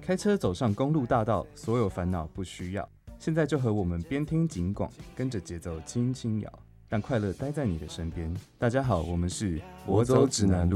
开车走上公路大道，所有烦恼不需要。现在就和我们边听警广，跟着节奏轻轻摇，让快乐待在你的身边。大家好，我们是我走指南路。